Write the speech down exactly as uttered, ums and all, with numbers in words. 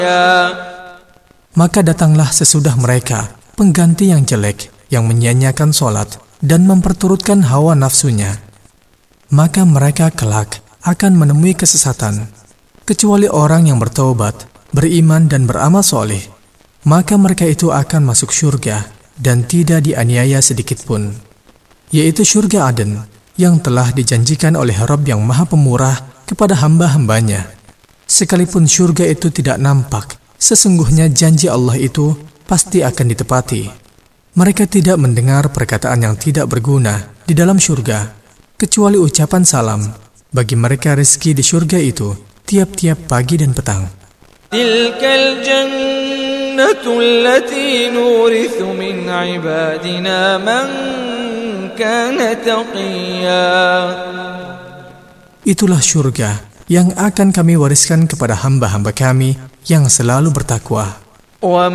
Maka datanglah sesudah mereka pengganti yang jelek, yang menyia-nyiakan solat dan memperturutkan hawa nafsunya. Maka mereka kelak akan menemui kesesatan, kecuali orang yang bertaubat, beriman dan beramal soleh. Maka mereka itu akan masuk syurga dan tidak dianiaya sedikit pun, yaitu syurga Aden yang telah dijanjikan oleh Rabb yang Maha Pemurah kepada hamba-hambanya. Sekalipun syurga itu tidak nampak, sesungguhnya janji Allah itu pasti akan ditepati. Mereka tidak mendengar perkataan yang tidak berguna di dalam syurga, kecuali ucapan salam. Bagi mereka rezeki di syurga itu tiap-tiap pagi dan petang. Tilkal jannatu allati nurithu min ibadina man kana taqiyya. Itulah syurga yang akan kami wariskan kepada hamba-hamba kami yang selalu bertakwa.